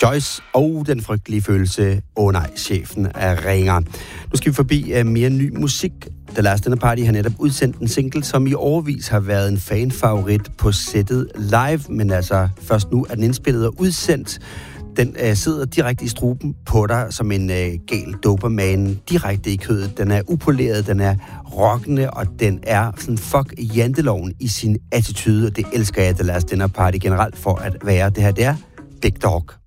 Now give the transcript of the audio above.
Joyce og den frygtelige følelse, nej, chefen er ringer. Nu skal vi forbi mere ny musik. The Last Dinner Party har netop udsendt en single, som i årevis har været en fanfavorit på sættet live, men altså først nu er den indspillet og udsendt. Den sidder direkte i struben på dig som en gal doberman, direkte i kødet. Den er upoleret, den er rockende, og den er sådan fuck janteloven i sin attitude, og det elsker jeg, The Last Dinner Party generelt for at være. Det her, det er Big Dog.